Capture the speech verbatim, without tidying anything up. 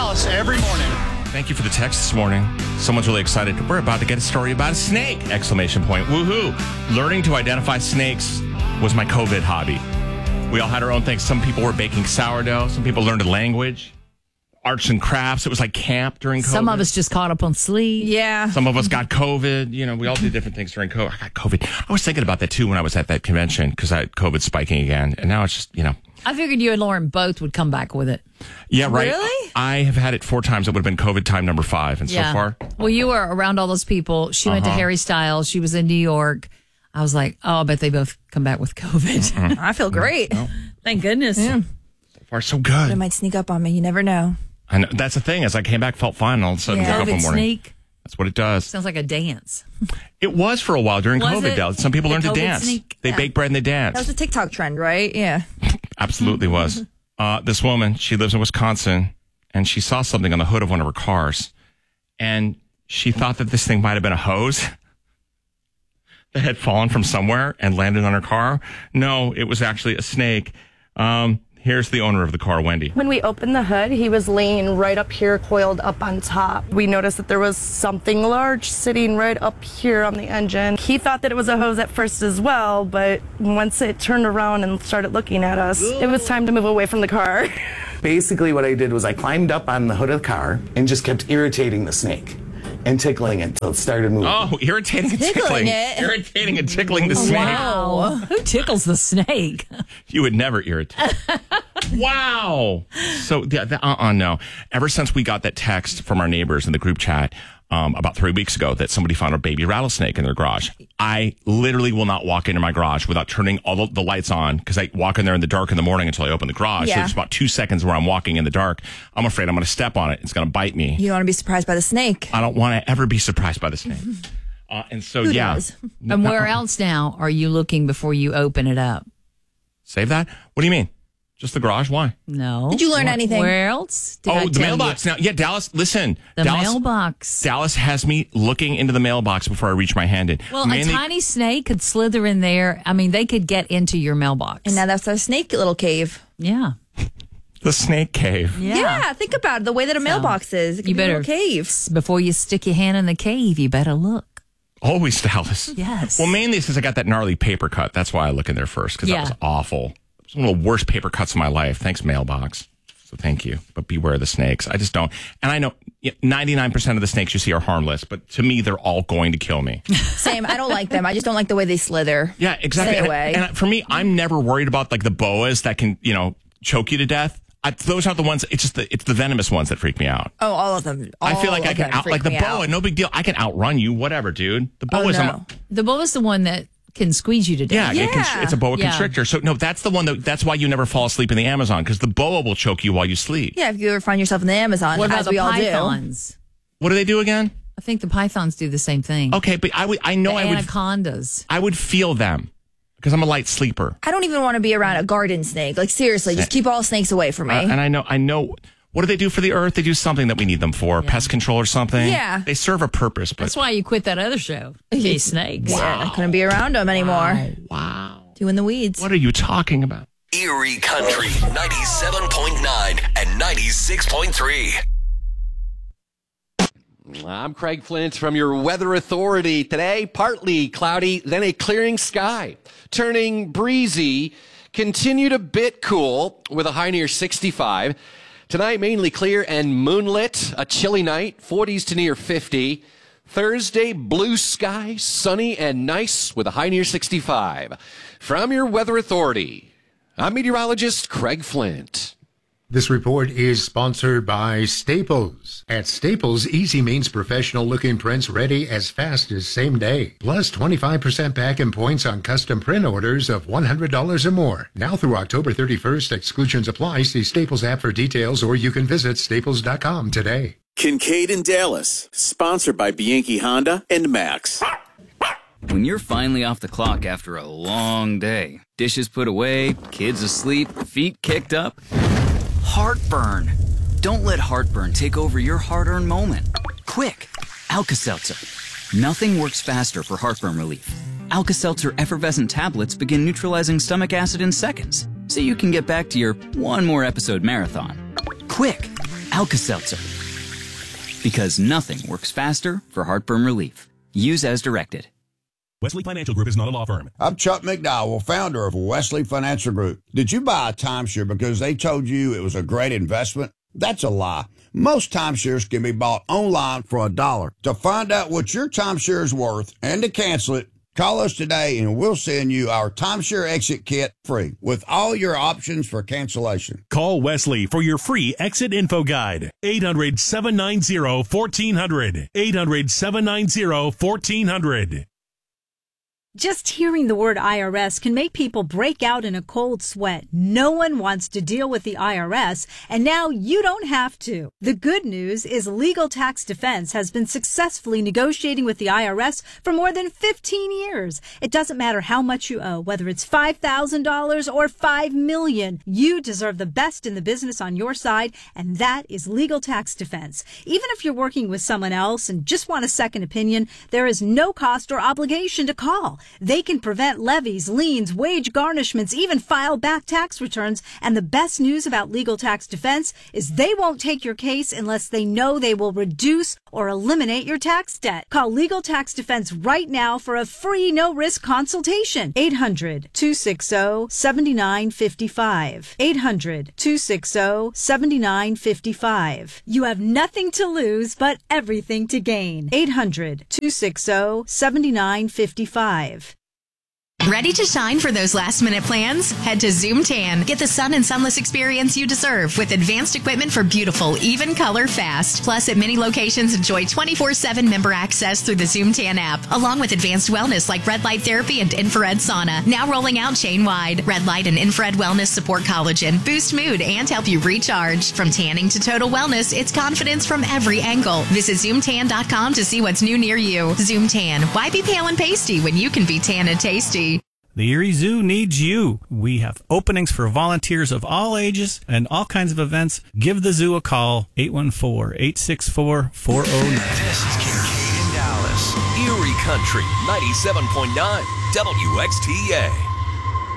Dallas every morning. Thank you for the text this morning. Someone's really excited. We're about to get a story about a snake! Exclamation point. Woohoo! Learning to identify snakes was my COVID hobby. We all had our own things. Some people were baking sourdough. Some people learned a language. Arts and crafts. It was like camp during COVID. Some of us just caught up on sleep. Yeah. Some of us got COVID. You know, we all did different things during COVID. I got COVID. I was thinking about that, too, when I was at that convention because I had COVID spiking again. And now it's just, you know. I figured you and Lauren both would come back with it. Yeah, right. Really? I have had it four times. It would have been COVID time number five. And Yeah. so far. Well, you were around all those people. She went to Uh-huh. Harry Styles. She was in New York. I was like, oh, I bet they both come back with COVID. I feel great. Thank goodness. Yeah. So far, so good. It might sneak up on me. You never know. And that's the thing. As I came back, felt fine. And all of a sudden, Yeah. woke up COVID one morning. sneak. That's what it does. Sounds like a dance. It was for a while during Was COVID, it? though. Some people The learned to COVID dance. sneak? They Yeah. bake bread and they dance. That was a TikTok trend, right? Yeah. Absolutely was. Uh, this woman, she lives in Wisconsin, and she saw something on the hood of one of her cars, and she thought that this thing might have been a hose that had fallen from somewhere and landed on her car. No, it was actually a snake. Um, here's the owner of the car, Wendy. When we opened the hood, he was laying right up here, coiled up on top. We noticed that there was something large sitting right up here on the engine. He thought that it was a hose at first as well, but once it turned around and started looking at us, it was time to move away from the car. Basically, what I did was I climbed up on the hood of the car and just kept irritating the snake and tickling it until it started moving. Oh, irritating and Tickling tickling. it. Irritating and tickling the snake. Wow. Who tickles the snake? You would never irritate. Wow. So, yeah, the, uh-uh, no. Ever since we got that text from our neighbors in the group chat um, about three weeks ago that somebody found a baby rattlesnake in their garage, I literally will not walk into my garage without turning all the, the lights on because I walk in there in the dark in the morning until I open the garage. So Yeah. there's about two seconds where I'm walking in the dark. I'm afraid I'm going to step on it. It's going to bite me. You don't want to be surprised by the snake. I don't want to ever be surprised by the snake. Uh, and so, Who yeah. does? And where else now are you looking before you open it up? Save that? What do you mean? Just the garage? Why? No. Did you learn anything? Where else? Did I oh, the tell mailbox. you? Now, yeah, Dallas, listen. The Dallas, mailbox. Dallas has me looking into the mailbox before I reach my hand in. Well, Mainly- a tiny snake could slither in there. I mean, they could get into your mailbox. And now that's our snake little cave. yeah. the snake cave. Yeah. Yeah, think about it. The way that a mailbox is. It can You be a better little cave. Before you stick your hand in the cave, you better look. Always Dallas. Yes. Well, mainly since I got that gnarly paper cut. That's why I look in there first, because Yeah. that was awful. It was one of the worst paper cuts of my life. Thanks, mailbox. So thank you. But beware the snakes. I just don't. And I know ninety-nine percent of the snakes you see are harmless, but to me, they're all going to kill me. Same. I don't like them. I just don't like the way they slither. Yeah, exactly. Stay And, away. and for me, I'm never worried about like the boas that can, you know, choke you to death. I, those aren't the ones. It's just the it's the venomous ones that freak me out. Oh, all of them. All I feel like of I can them out freak like the me boa. out. No big deal. I can outrun you. Whatever, dude. The Oh, boa is. no. The boa's the one that can squeeze you to Yeah, death. It can, it's a boa Yeah. constrictor. So no, that's the one that. That's why you never fall asleep in the Amazon because the boa will choke you while you sleep. Yeah, if you ever find yourself in the Amazon, What about as the we all do. pythons? What do they do again? I think the pythons do the same thing. Okay, but I would. I know the I would. anacondas. I would feel them because I'm a light sleeper. I don't even want to be around a garden snake. Like, seriously, just keep all snakes away from me. Uh, and I know. I know. What do they do for the earth? They do something that we need them for. Pest control or something. Yeah. They serve a purpose. But That's why you quit that other show. These snakes. Yeah, I couldn't be around them anymore. wow. Doing the weeds. What are you talking about? Erie Country ninety-seven point nine and ninety-six point three. I'm Craig Flint from your Weather Authority. Today, partly cloudy, then a clearing sky. Turning breezy, continued a bit cool with a high near sixty-five. Tonight, mainly clear and moonlit. A chilly night, forties to near fifty. Thursday, blue sky, sunny and nice with a high near sixty-five. From your Weather Authority, I'm meteorologist Craig Flint. This report is sponsored by Staples. At Staples, easy means professional-looking prints ready as fast as same day. Plus twenty-five percent back in points on custom print orders of one hundred dollars or more. Now through October thirty-first, exclusions apply. See Staples app for details, or you can visit staples dot com today. Kincaid in Dallas, sponsored by Bianchi Honda and Max. When you're finally off the clock after a long day, dishes put away, kids asleep, feet kicked up, heartburn. Don't let heartburn take over your hard-earned moment. Quick, Alka-Seltzer. Nothing works faster for heartburn relief. Alka-Seltzer effervescent tablets begin neutralizing stomach acid in seconds, so you can get back to your one more episode marathon. Quick, Alka-Seltzer. Because nothing works faster for heartburn relief. Use as directed. Wesley Financial Group is not a law firm. I'm Chuck McDowell, founder of Wesley Financial Group. Did you buy a timeshare because they told you it was a great investment? That's a lie. Most timeshares can be bought online for a dollar. To find out what your timeshare is worth and to cancel it, call us today and we'll send you our timeshare exit kit free with all your options for cancellation. Call Wesley for your free exit info guide. eight hundred, seven nine zero, one four zero zero. eight hundred, seven nine zero, one four zero zero. Just hearing the word I R S can make people break out in a cold sweat. No one wants to deal with the I R S, and now you don't have to. The good news is Legal Tax Defense has been successfully negotiating with the I R S for more than fifteen years. It doesn't matter how much you owe, whether it's five thousand dollars or five million dollars. You deserve the best in the business on your side, and that is Legal Tax Defense. Even if you're working with someone else and just want a second opinion, there is no cost or obligation to call. They can prevent levies, liens, wage garnishments, even file back tax returns. And the best news about Legal Tax Defense is they won't take your case unless they know they will reduce or eliminate your tax debt. Call Legal Tax Defense right now for a free no-risk consultation. eight hundred, two six zero, seven nine five five. eight hundred, two six zero, seven nine five five. You have nothing to lose but everything to gain. eight hundred, two six zero, seven nine five five. Ready to shine for those last minute plans? Head to Zoom Tan. Get the sun and sunless experience you deserve with advanced equipment for beautiful, even color fast. Plus, at many locations, enjoy twenty-four seven member access through the Zoom Tan app, along with advanced wellness like red light therapy and infrared sauna. Now rolling out chain-wide. Red light and infrared wellness support collagen, boost mood, and help you recharge. From tanning to total wellness, it's confidence from every angle. Visit zoom tan dot com to see what's new near you. Zoom Tan. Why be pale and pasty when you can be tan and tasty? The Erie Zoo needs you. We have openings for volunteers of all ages and all kinds of events. Give the zoo a call, eight one four, eight six four, four oh nine. This is Kincaid in Dallas. Erie Country, ninety-seven point nine W X T A.